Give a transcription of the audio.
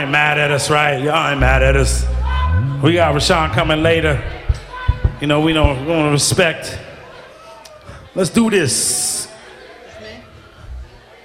Ain't mad at us, right? Y'all ain't mad at us. We got Rashawn coming later. You know, we want to respect. Let's do this.